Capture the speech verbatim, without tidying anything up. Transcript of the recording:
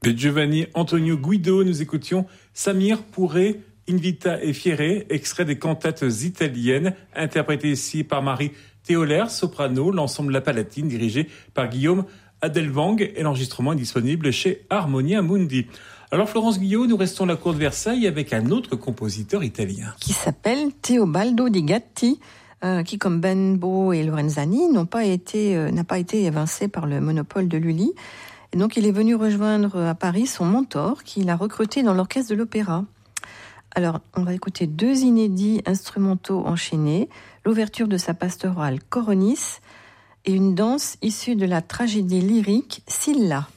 De Giovanni Antonio Guido, nous écoutions Samir Pourré, Invita e Fiere, extrait des cantates italiennes, interprété ici par Marie Théolaire, soprano, l'ensemble La Palatine, dirigé par Guillaume Adelvang, et l'enregistrement est disponible chez Harmonia Mundi. Alors Florence Guillot, nous restons à la cour de Versailles avec un autre compositeur italien. Qui s'appelle Teobaldo Di Gatti, euh, qui comme Benbo et Lorenzani n'ont pas été, euh, n'a pas été évincé par le monopole de Lully. Et donc il est venu rejoindre à Paris son mentor, qu'il a recruté dans l'orchestre de l'opéra. Alors on va écouter deux inédits instrumentaux enchaînés, l'ouverture de sa pastorale Coronis et une danse issue de la tragédie lyrique Scylla.